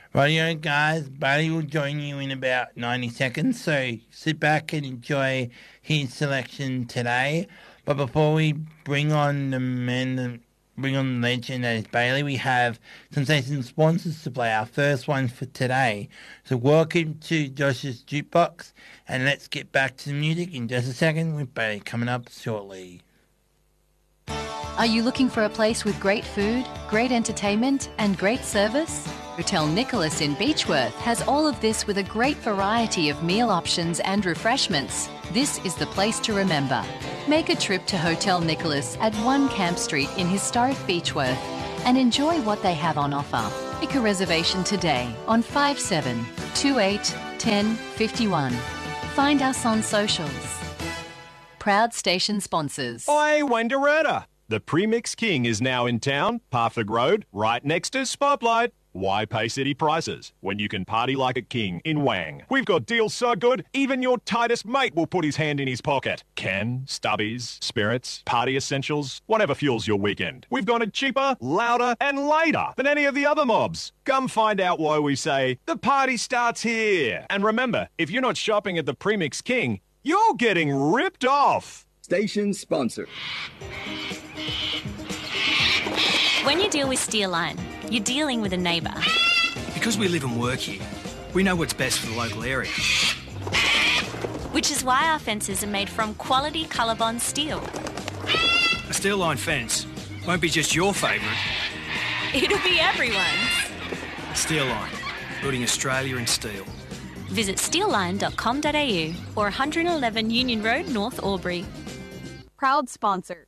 Radio guys, Bailey will join you in about 90 seconds, so sit back and enjoy his selection today. But before we bring on the legend that is Bailey, we have some station sponsors to play. Our first one for today. So welcome to Josh's Jukebox, and let's get back to the music in just a second with Bailey coming up shortly. Are you looking for a place with great food, great entertainment and great service? Hotel Nicholas in Beechworth has all of this with a great variety of meal options and refreshments. This is the place to remember. Make a trip to Hotel Nicholas at 1 Camp Street in historic Beechworth and enjoy what they have on offer. Make a reservation today on 57281051. Find us on socials. Proud station sponsors. Oi, Wendouretta! The Premix King is now in town, Parford Road, right next to Spotlight. Why pay city prices when you can party like a king in Wang? We've got deals so good, even your tightest mate will put his hand in his pocket. Ken, stubbies, spirits, party essentials, whatever fuels your weekend. We've got it cheaper, louder, and later than any of the other mobs. Come find out why we say the party starts here. And remember, if you're not shopping at the Premix King, you're getting ripped off. Station sponsor. When you deal with Steelline, you're dealing with a neighbour. Because we live and work here, we know what's best for the local area. Which is why our fences are made from quality Colorbond steel. A Steelline fence won't be just your favourite. It'll be everyone's. Steelline, building Australia in steel. Visit steelline.com.au or 111 Union Road, North Albury. Proud sponsor.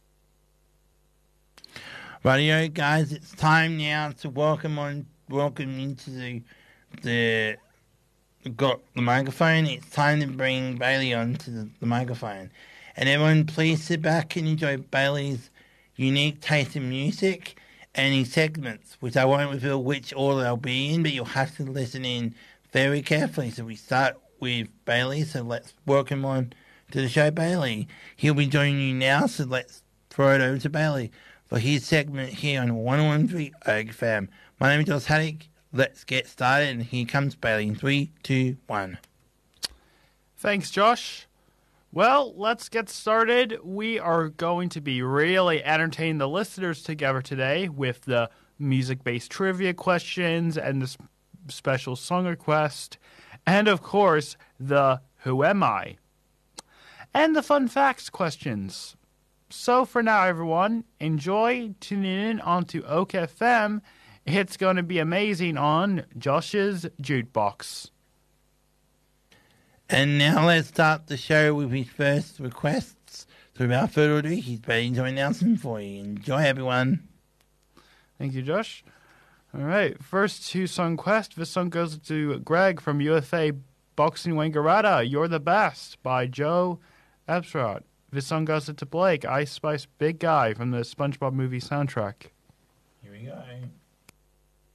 Radio guys, it's time now to welcome into the microphone. It's time to bring Bailey onto the microphone. And everyone, please sit back and enjoy Bailey's unique taste in music and his segments, which I won't reveal which order they'll be in, but you'll have to listen in very carefully. So we start with Bailey, so let's welcome on to the show, Bailey. He'll be joining you now, so let's throw it over to Bailey for his segment here on 101.3 Oak Fam. My name is Josh Haddock. Let's get started, and here comes Bailey in 3, 2, 1. Thanks, Josh. Well, let's get started. We are going to be really entertaining the listeners together today with the music-based trivia questions and the special song request, and of course, the Who Am I? And the fun facts questions. So for now, everyone, enjoy tuning in onto Oak FM. It's going to be amazing on Josh's Jukebox. And now let's start the show with his first requests. So without further ado, he's ready to announce them for you. Enjoy, everyone. Thank you, Josh. All right, first two-song quest. This song goes to Greg from UFA Boxing Wangaratta, You're the Best, by Joe Abstrot. This song goes to Blake, Ice Spice Big Guy, from the SpongeBob movie soundtrack. Here we go.